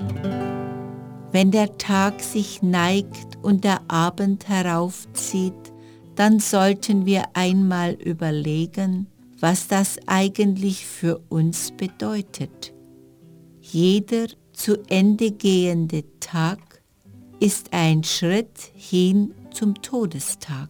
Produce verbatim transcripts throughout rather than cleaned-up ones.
Wenn der Tag sich neigt und der Abend heraufzieht, dann sollten wir einmal überlegen, was das eigentlich für uns bedeutet. Jeder zu Ende gehende Tag ist ein Schritt hin zum Todestag.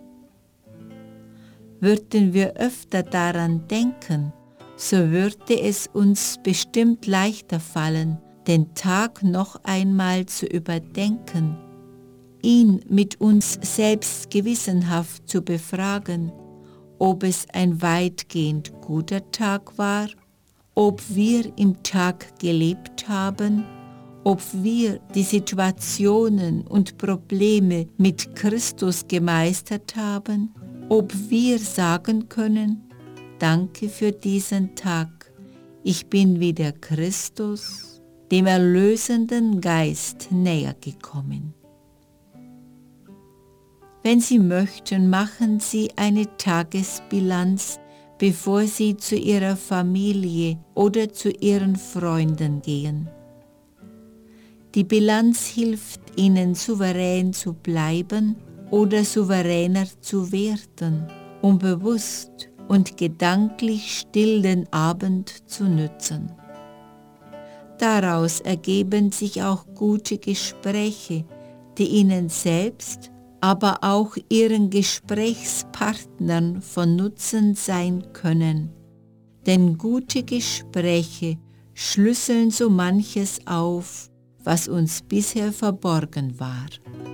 Würden wir öfter daran denken, so würde es uns bestimmt leichter fallen, den Tag noch einmal zu überdenken, ihn mit uns selbst gewissenhaft zu befragen, ob es ein weitgehend guter Tag war, ob wir im Tag gelebt haben, ob wir die Situationen und Probleme mit Christus gemeistert haben, ob wir sagen können, danke für diesen Tag, ich bin wieder Christus, dem erlösenden Geist, näher gekommen. Wenn Sie möchten, machen Sie eine Tagesbilanz, bevor Sie zu Ihrer Familie oder zu Ihren Freunden gehen. Die Bilanz hilft Ihnen, souverän zu bleiben oder souveräner zu werden, um bewusst und gedanklich still den Abend zu nützen. Daraus ergeben sich auch gute Gespräche, die Ihnen selbst, aber auch Ihren Gesprächspartnern von Nutzen sein können. Denn gute Gespräche schlüsseln so manches auf, was uns bisher verborgen war.